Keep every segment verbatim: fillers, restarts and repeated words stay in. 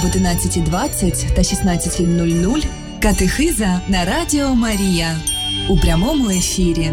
об одинадцятій двадцять та шістнадцятій нуль нуль катехиза на Радіо Марія у прямому ефірі.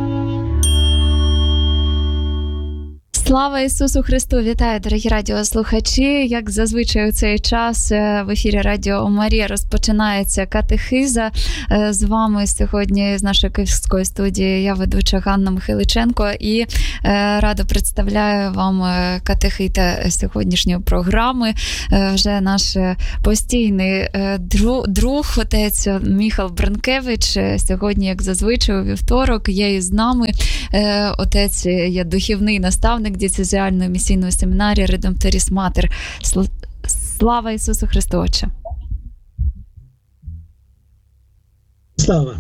Слава Ісусу Христу! Вітаю, дорогі радіослухачі! Як зазвичай у цей час в ефірі Радіо Марія розпочинається катехиза. З вами сьогодні з нашої київської студії я ведуча Ганна Михайличенко і радо представляю вам катехита сьогоднішньої програми. Вже наш постійний друг, отець Міхал Бранкевич. Сьогодні, як зазвичай, у вівторок є із нами. Отець є духовний наставник дієцезіальної місійної семінарії Редемпторіс Матер. Слава Ісусу Христу, Отче! Слава!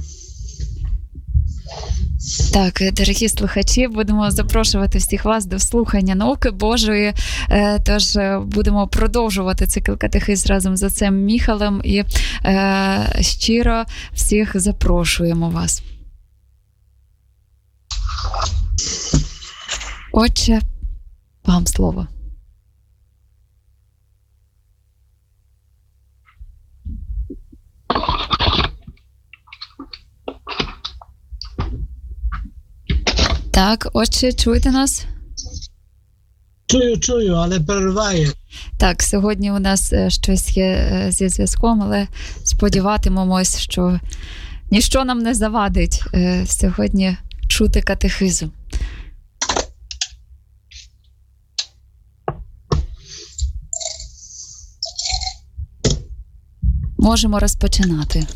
Так, дорогі слухачі, будемо запрошувати всіх вас до слухання науки Божої, тож будемо продовжувати цикл катехиз разом з отцем Міхалем і щиро всіх запрошуємо вас. Отче, вам слово. Так, отче, чуєте нас? Чую, чую, але перериває. Так, сьогодні у нас щось є зі зв'язком, але сподіватимемось, що ніщо нам не завадить сьогодні чути катехизу. Можемо розпочинати.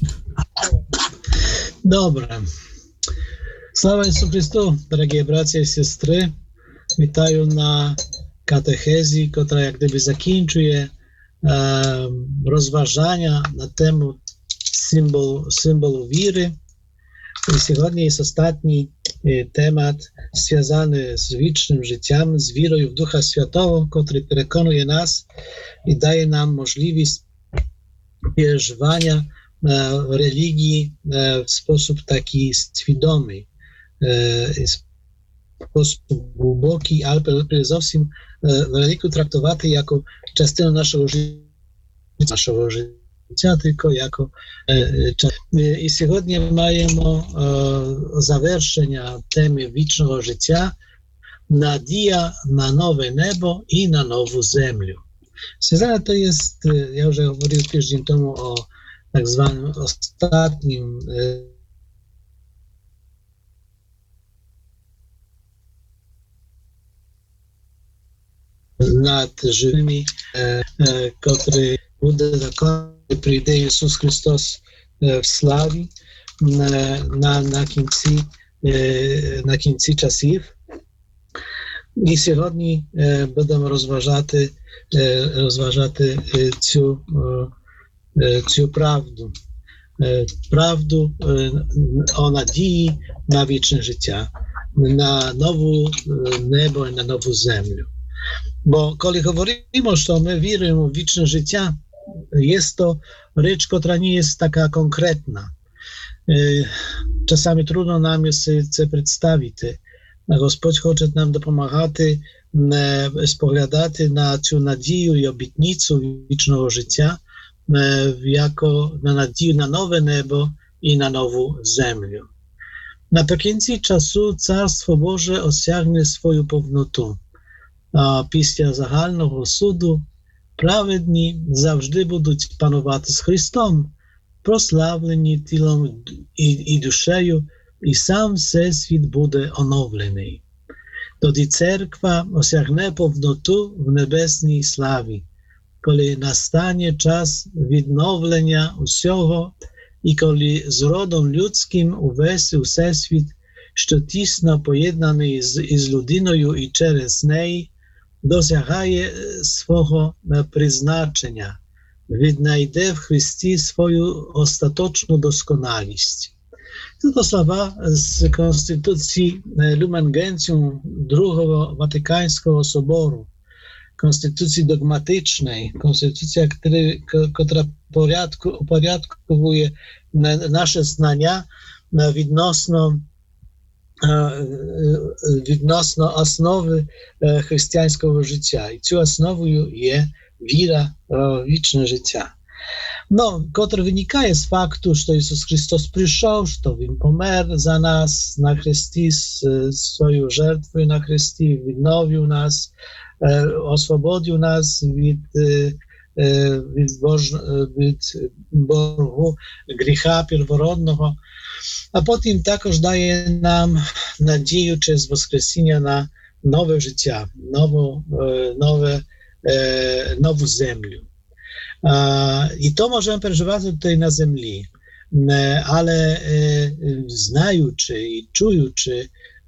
Добре. Слава Ісусу Христу, дорогі браті і сестри. Вітаю на катехезі, котра як гdyby закінчує е, розважання на тему символу, символу віри. І сьогодні є останній е, темат, зв'язаний з вічним життям, з вірою в Духа Святого, котрий переконує нас і дає нам можливість переживання е, релігії е, в спосіб такий свідомий, е, спосіб глибокий, але перед зовсім е, релігію трактувати як частину нашого життя, нашого життя, тільки як е, е, і сьогодні маємо е, завершення теми вічного життя, надія на нове небо і на нову землю. Зараз to jest, ja już mówiłem tydzień temu o tak zwanym ostatnim nad żywymi, który będzie dokonany, przyjdzie Jezus Chrystus w sławie na, na końcu na końcu czasów. І сьогодні е, будемо розважати, е, розважати е, цю, е, цю правду. Е, правду е, о надії на вічне життя, на нову небо і на нову землю. Бо коли говоримо, що ми віримо в вічне життя, є то річ, котра не є така конкретна. Е, часами трудно нам це представити. Господь хоче нам допомагати споглядати на цю надію і обітницю вічного життя, як на надію на нове небо і на нову землю. Наприкінці часу Царство Боже осягне свою повноту. А після загального суду праведні завжди будуть панувати з Христом, прославлені тілом і, і душею, і сам всесвіт буде оновлений. Тоді церква осягне повноту в небесній славі, коли настане час відновлення усього, і коли з родом людським увесь всесвіт, що тісно поєднаний з, із людиною і через неї, досягає свого призначення, віднайде в Христі свою остаточну досконалість. To słowa z konstytucji Lumen Gentium Другого Watykańskiego Soboru, konstytucji dogmatycznej, konstytucja, która uporядковує nasze znania відносно, відносно основи християнського життя. І цю основою є віра в вічне життя. No, котре виникає з факту, що Ісус Христос прийшов, що Він помер за нас на хресті, свою жертвою на хресті, відновив нас, освободив нас від, від, Бож... від боргу гріха первородного, а потім також дає нам надію через Воскресіння на нове життя, нову, нове, нову землю. Uh, I to możemy przeżywać tutaj na ziemi, ale e, znajući i czujući